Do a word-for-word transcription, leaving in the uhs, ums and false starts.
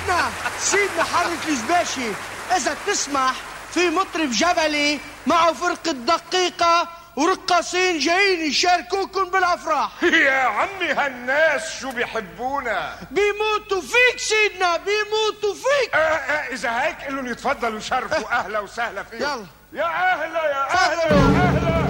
سيدنا سيدنا حضرة الزباشي، إذا تسمح في مطرب جبلي معه فرقة دقيقة ورقاصين جايين يشاركوكم بالافراح. يا عمي هالناس شو بيحبونا، بيموتوا فيك سيدنا، بيموتوا فيك. آه آه اذا هيك قلن يتفضلوا يشرفوا. اهلا وسهلا فيك. يلا يا اهلا يا اهلا يا اهلا.